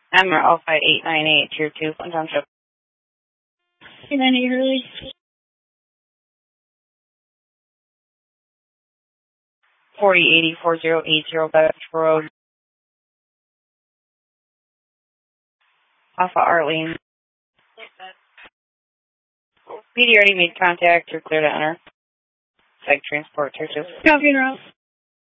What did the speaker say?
I'm Alpha 898, Tier 2, Flint Township. 898 early. 4080 Beck Road. Alpha Arlene. PD already made contact. You're clear to enter. Psych transport, Tier 2. Copy and route.